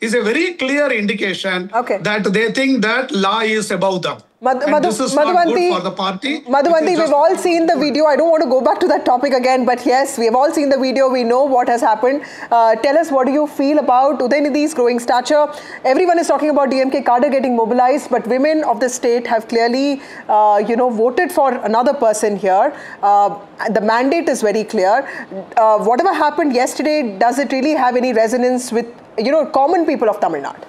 is a very clear indication that they think that law is above them. This is not good for the party. Madhuvanti, we've all seen the video. I don't want to go back to that topic again, but yes, we have all seen the video. We know what has happened. Tell us, what do you feel about Udayanidhi's growing stature? Everyone is talking about DMK cadre getting mobilized, but women of the state have clearly, voted for another person here. The mandate is very clear. Whatever happened yesterday, does it really have any resonance with, common people of Tamil Nadu?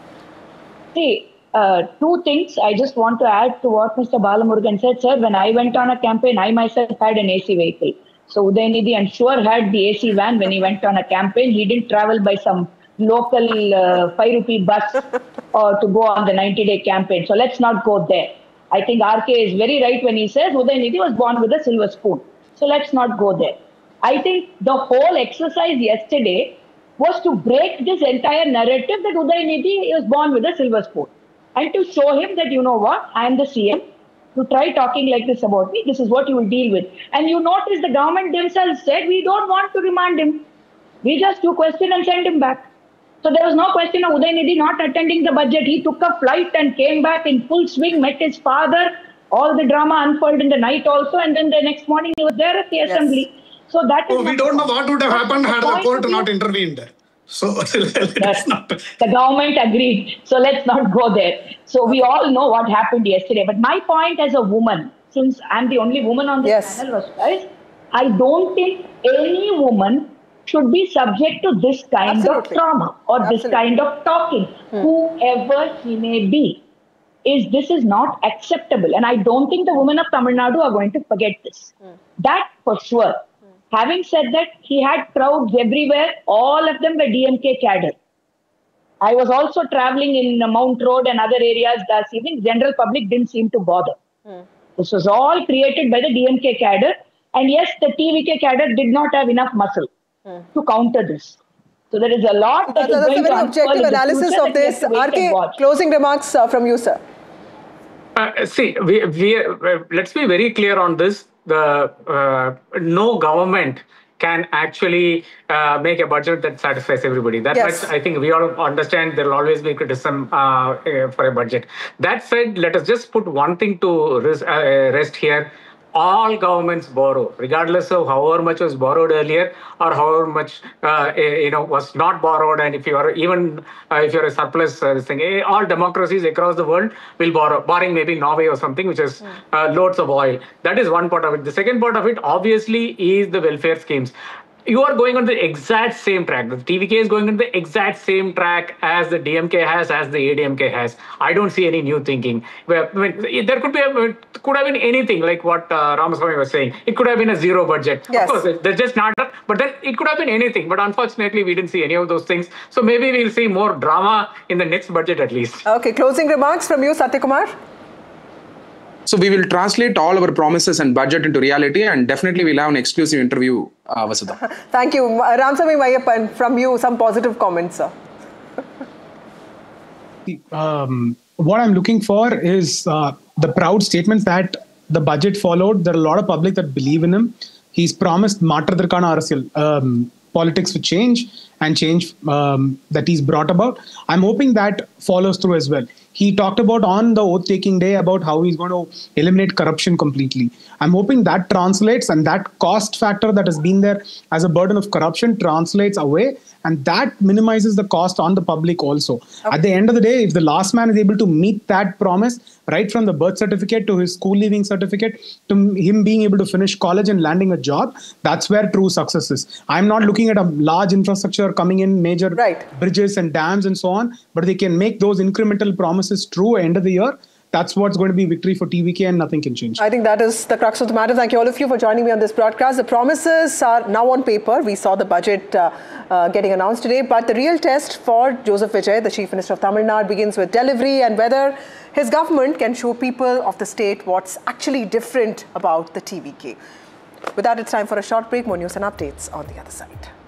See, two things I just want to add to what Mr. Balamurugan said. Sir, when I went on a campaign, I myself had an AC vehicle. So Udayanidhi, I'm sure, had the AC van when he went on a campaign. He didn't travel by some local 5 rupee bus to go on the 90-day campaign. So let's not go there. I think RK is very right when he says Udayanidhi was born with a silver spoon. So let's not go there. I think the whole exercise yesterday was to break this entire narrative that Udayanidhi was born with a silver spoon. And to show him that, you know what, I am the CM. You try talking like this about me, this is what you will deal with. And you notice the government themselves said, we don't want to remand him. We just do question and send him back. So there was no question of Udayanidhi not attending the budget. He took a flight and came back in full swing, met his father. All the drama unfolded in the night also. And then the next morning he was there at the assembly. So that is we don't know what would have happened had the court not intervened. So the government agreed. So let's not go there. So we all know what happened yesterday. But my point as a woman, since I'm the only woman on this panel, was, guys, I don't think any woman should be subject to this kind of trauma or this kind of talking, whoever he may be. This is not acceptable. And I don't think the women of Tamil Nadu are going to forget this. That for sure. Having said that, he had crowds everywhere. All of them were DMK cadre. I was also traveling in Mount Road and other areas last evening. General public didn't seem to bother. This was all created by the DMK cadre. And yes, the TVK cadre did not have enough muscle to counter this. So there is a lot that is going to unfold. That's a very objective analysis of this. RK, closing remarks from you, sir. See, let's be very clear on this. No government can actually make a budget that satisfies everybody. That much I think we all understand. There will always be criticism for a budget. That said, let us just put one thing to rest here. All governments borrow, regardless of however much was borrowed earlier or however much was not borrowed. And if you are if you're a surplus thing, all democracies across the world will borrow, barring maybe Norway or something, which has loads of oil. That is one part of it. The second part of it, obviously, is the welfare schemes. You are going on the exact same track. The TVK is going on the exact same track as the DMK has, as the ADMK has. I don't see any new thinking. There could have been anything like what Ramaswamy was saying. It could have been a zero budget. Of course, they're just not. But then it could have been anything. But unfortunately, we didn't see any of those things. So maybe we'll see more drama in the next budget at least. Okay, closing remarks from you, Satyakumar. So we will translate all our promises and budget into reality, and definitely we'll have an exclusive interview, Vasudha. Thank you. Ramaswamy Mayappan, from you, some positive comments, sir. What I'm looking for is the proud statements that the budget followed. There are a lot of public that believe in him. He's promised Matradharkana Arasyal, politics for change and change that he's brought about. I'm hoping that follows through as well. He talked about on the oath-taking day about how he's going to eliminate corruption completely. I'm hoping that translates, and that cost factor that has been there as a burden of corruption translates away, and that minimizes the cost on the public also. Okay. At the end of the day, if the last man is able to meet that promise, right from the birth certificate to his school leaving certificate to him being able to finish college and landing a job, that's where true success is. I'm not looking at a large infrastructure coming in, major bridges and dams and so on, but they can make those incremental promises true at the end of the year. That's what's going to be victory for TVK, and nothing can change. I think that is the crux of the matter. Thank you all of you for joining me on this broadcast. The promises are now on paper. We saw the budget getting announced today, but the real test for Joseph Vijay, the Chief Minister of Tamil Nadu, begins with delivery and whether his government can show people of the state what's actually different about the TVK. With that, it's time for a short break. More news and updates on the other side.